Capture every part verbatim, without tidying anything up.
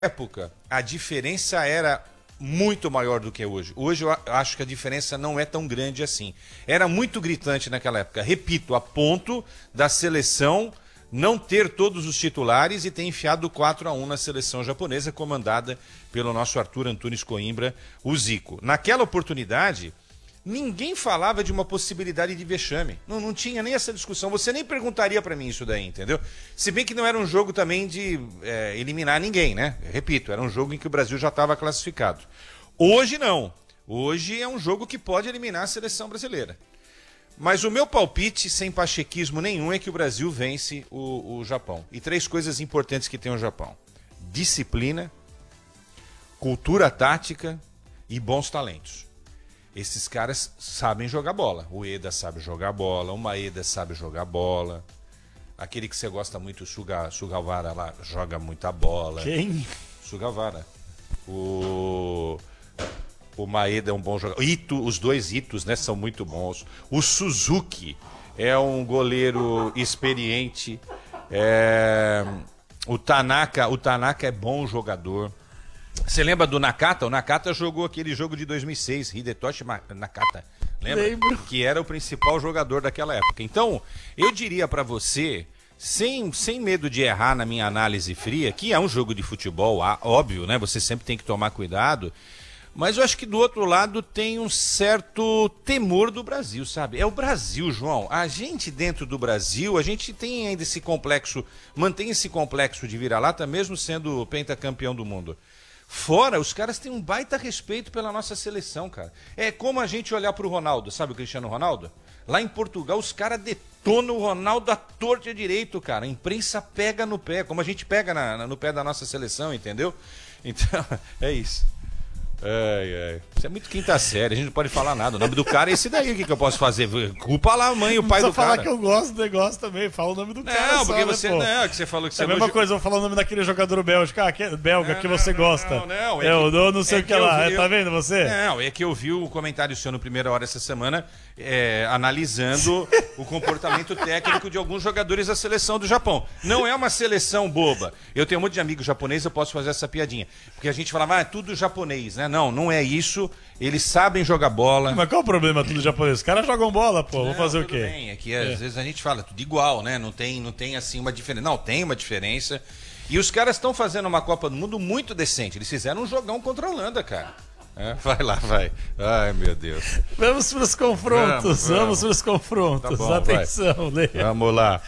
época, a diferença era muito maior do que hoje. Hoje eu acho que a diferença não é tão grande assim. Era muito gritante naquela época. Repito, a ponto da seleção não ter todos os titulares e ter enfiado quatro a um na seleção japonesa, comandada pelo nosso Arthur Antunes Coimbra, o Zico. Naquela oportunidade, ninguém falava de uma possibilidade de vexame. Não, não tinha nem essa discussão. Você nem perguntaria pra mim isso daí, entendeu? Se bem que não era um jogo também de é, eliminar ninguém, né? Repito, era um jogo em que o Brasil já estava classificado. Hoje não. Hoje é um jogo que pode eliminar a seleção brasileira. Mas o meu palpite, sem pachequismo nenhum, é que o Brasil vence o, o Japão. E três coisas importantes que tem o Japão: disciplina, cultura tática e bons talentos. Esses caras sabem jogar bola. O Eda sabe jogar bola, o Maeda sabe jogar bola. Aquele que você gosta muito, o Suga, Sugawara lá, joga muita bola. Quem? Sugawara. O... O Maeda é um bom jogador. Ito, os dois Itos, né, são muito bons. O Suzuki é um goleiro experiente. É... O Tanaka, o Tanaka é bom jogador. Você lembra do Nakata? O Nakata jogou aquele jogo de dois mil e seis, Hidetoshi Nakata. Lembra? Lembro. Que era o principal jogador daquela época. Então, eu diria pra você, sem, sem medo de errar na minha análise fria, que é um jogo de futebol, óbvio, né? Você sempre tem que tomar cuidado. Mas eu acho que do outro lado tem um certo temor do Brasil, sabe? É o Brasil, João. A gente dentro do Brasil, a gente tem ainda esse complexo, mantém esse complexo de vira-lata, mesmo sendo pentacampeão do mundo. Fora, os caras têm um baita respeito pela nossa seleção, cara. É como a gente olhar pro Ronaldo, sabe o Cristiano Ronaldo? Lá em Portugal, os caras detonam o Ronaldo à torta e à direito, cara. A imprensa pega no pé, como a gente pega na, na, no pé da nossa seleção, entendeu? Então, é isso. Ai, ai. Isso é muito quinta série, a gente não pode falar nada. O nome do cara é esse daí, o que, que eu posso fazer? Culpa lá a mãe e o pai do cara. Não falar que eu gosto do negócio também, fala o nome do não, cara Não, porque só, você, né, não, que você falou que você... É a mesma elogi... coisa, eu vou falar o nome daquele jogador belga, ah, que, belga não, que não, você não, gosta. Não, não, é eu dou não sei é o que, que lá, vi, eu... tá vendo você? Não, é que eu vi o comentário seu no Primeira Hora essa semana, é, analisando o comportamento técnico de alguns jogadores da seleção do Japão. Não é uma seleção boba. Eu tenho um monte de amigos japoneses, eu posso fazer essa piadinha. Porque a gente fala, ah, é tudo japonês, né? Não, não é isso. Eles sabem jogar bola. Mas qual o problema tudo japonês? Os caras jogam bola, pô. Não, vou fazer o quê? Bem, é que às é. vezes a gente fala tudo igual, né? Não tem, não tem assim uma diferença. Não, tem uma diferença. E os caras estão fazendo uma Copa do Mundo muito decente. Eles fizeram um jogão contra a Holanda, cara. É, vai lá, vai. Ai, meu Deus. Vamos para os confrontos. Vamos, vamos. vamos para os confrontos. Tá bom, atenção, Lê. Vamos lá.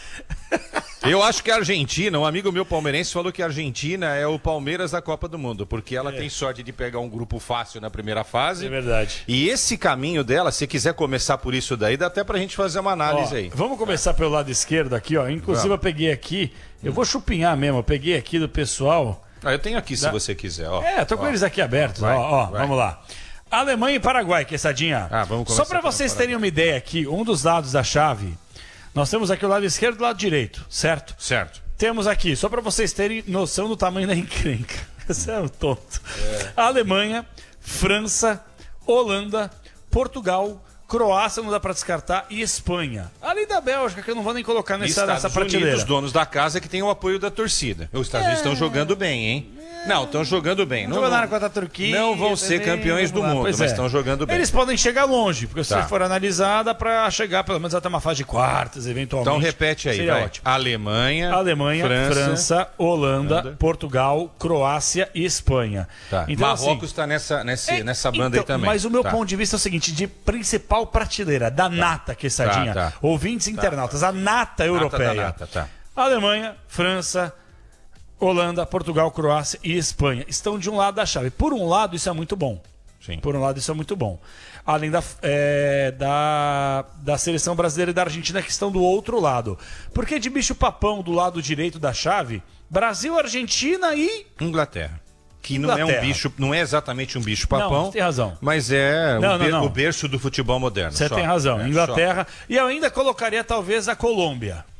Eu acho que a Argentina, um amigo meu palmeirense falou que a Argentina é o Palmeiras da Copa do Mundo, porque ela é. tem sorte de pegar um grupo fácil na primeira fase. É verdade. E esse caminho dela, se quiser começar por isso daí, dá até pra gente fazer uma análise ó, aí. Vamos começar é. pelo lado esquerdo aqui, ó. Inclusive vamos. eu peguei aqui, eu vou chupinhar mesmo, eu peguei aqui do pessoal. Ah, eu tenho aqui, da... se você quiser, ó. É, tô com ó. eles aqui abertos, vai, ó, ó vamos lá. Alemanha e Paraguai, quesadinha. Ah, vamos começar. Só pra vocês terem uma ideia aqui, um dos lados da chave, nós temos aqui o lado esquerdo e o lado direito, certo? Certo. Temos aqui, só para vocês terem noção do tamanho da encrenca. Você é um tonto. É. Alemanha, França, Holanda, Portugal, Croácia, não dá para descartar, e Espanha. Além da Bélgica, que eu não vou nem colocar nessa, nessa prateleira. Os donos da casa que tem o apoio da torcida. Os Estados Unidos é. estão jogando bem, hein? Não, estão jogando bem. Não, não jogaram contra a Turquia. Não vão ser também, campeões do mundo, pois mas estão é. jogando bem. Eles podem chegar longe, porque tá. se for analisada para chegar pelo menos até uma fase de quartas, eventualmente. Então repete aí, seria vai. ótimo. Alemanha, Alemanha, França, França Holanda, Holanda, Portugal, Croácia e Espanha. Tá. Então, Marrocos está assim, nessa, nessa, é, nessa banda então, aí também. Mas o meu tá. ponto de vista é o seguinte, de principal prateleira, da tá. nata, quesadinha, tá, tá. ouvintes e tá. internautas, a nata europeia. Nata nata, tá. Alemanha, França, Holanda, Portugal, Croácia e Espanha estão de um lado da chave. Por um lado, isso é muito bom. Sim. Por um lado, isso é muito bom. Além da, é, da, da seleção brasileira e da Argentina, que estão do outro lado. Porque de bicho-papão do lado direito da chave, Brasil, Argentina e... Inglaterra. Que não Inglaterra. é um bicho, não é exatamente um bicho-papão. Não, tem razão. Mas é não, o, ber, não, não. o berço do futebol moderno. Você só. tem razão. É, Inglaterra. Só. E eu ainda colocaria, talvez, a Colômbia.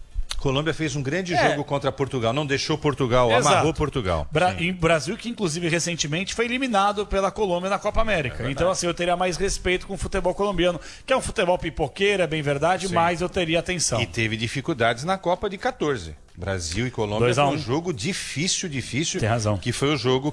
Colômbia fez um grande É. jogo contra Portugal, não deixou Portugal, Exato. amarrou Portugal. Bra Sim. em Brasil, que inclusive recentemente foi eliminado pela Colômbia na Copa América. É então, assim, eu teria mais respeito com o futebol colombiano, que é um futebol pipoqueiro, é bem verdade, Sim. mas eu teria atenção. E teve dificuldades na Copa de quatorze. Brasil e Colômbia dois a um. foi um jogo difícil, difícil. Tem razão. Que foi o jogo